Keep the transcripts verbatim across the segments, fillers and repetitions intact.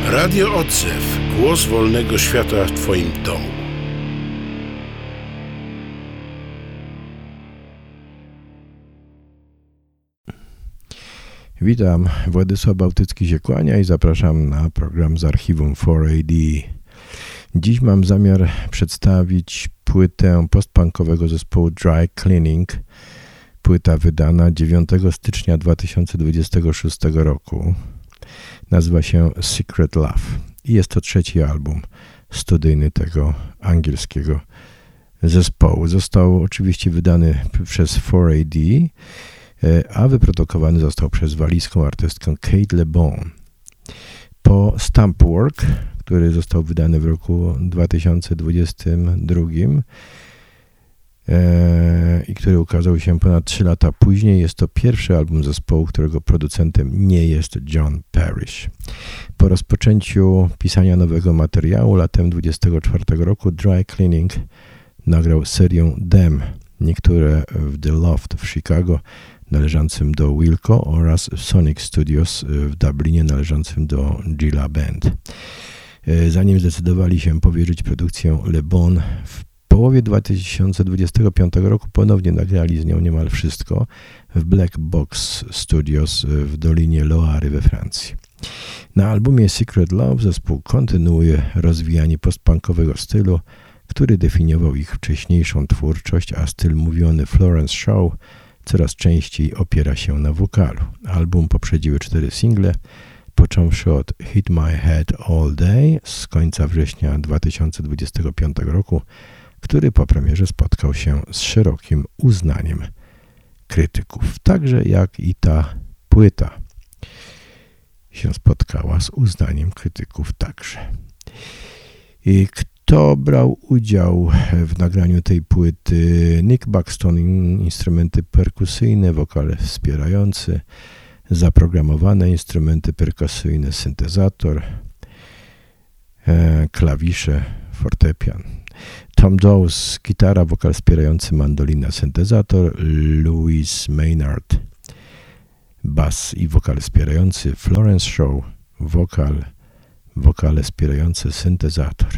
Radio Odzew. Głos wolnego świata w Twoim domu. Witam, Władysław Bałtycki się kłania i zapraszam na program z archiwum cztery A D. Dziś mam zamiar przedstawić płytę postpunkowego zespołu Dry Cleaning. Płyta wydana dziewiątego stycznia dwa tysiące dwudziestego szóstego roku. Nazywa się Secret Love i jest to trzeci album studyjny tego angielskiego zespołu. Został oczywiście wydany przez cztery A D, a wyprodukowany został przez walijską artystkę Kate LeBon. Po Stampwork, który został wydany w roku dwa tysiące dwudziestym drugim e, i który ukazał się ponad trzy lata później, jest to pierwszy album zespołu, którego producentem nie jest John Parrish. Po rozpoczęciu pisania nowego materiału latem dwudziestego czwartego roku Dry Cleaning nagrał serię dem, niektóre w The Loft w Chicago należącym do Wilco oraz Sonic Studios w Dublinie należącym do Gilla Band. Zanim zdecydowali się powierzyć produkcję LeBon, w połowie dwa tysiące dwudziestego piątego roku ponownie nagrali z nią niemal wszystko w Black Box Studios w Dolinie Loary we Francji. Na albumie Secret Love zespół kontynuuje rozwijanie postpunkowego stylu, który definiował ich wcześniejszą twórczość, a styl mówiony Florence Shaw coraz częściej opiera się na wokalu. Album poprzedziły cztery single, począwszy od Hit My Head All Day z końca września dwa tysiące dwudziestego piątego roku, który po premierze spotkał się z szerokim uznaniem krytyków. Także jak i ta płyta się spotkała z uznaniem krytyków także. I kto brał udział w nagraniu tej płyty? Nick Buxton, instrumenty perkusyjne, wokal wspierający, zaprogramowane instrumenty perkusyjne, syntezator, e, klawisze, fortepian. Tom Dawes, gitara, wokal wspierający, mandolina, syntezator. Louis Maynard, bas i wokal wspierający. Florence Shaw, wokal, wokale wspierające, syntezator.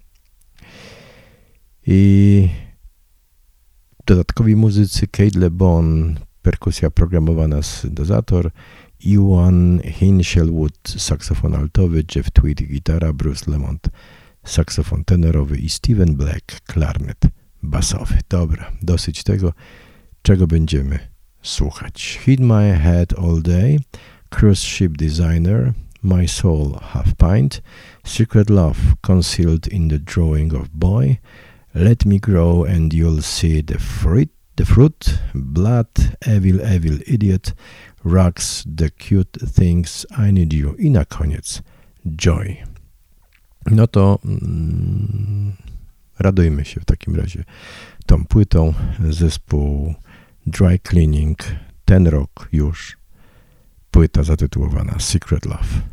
I dodatkowi muzycy Kate LeBon, perkusja programowana, syntezator, Ewan Hinshelwood, saksofon altowy, Jeff Tweedy, gitara, Bruce Lemont, saksofon tenorowy i Steven Black, klarnet basowy. Dobra, dosyć tego, czego będziemy słuchać. Hit My Head All Day, Cruise Ship Designer, My Soul Half Pint, Secret Love Concealed in the Drawing of Boy, Let Me Grow and You'll See the Fruit, the fruit Blood, Evil, Evil Idiot, Rocks, The Cute Things, I Need You i na koniec Joy. No to mm, radujmy się w takim razie tą płytą. Zespół Dry Cleaning, ten rok już, płyta zatytułowana Secret Love.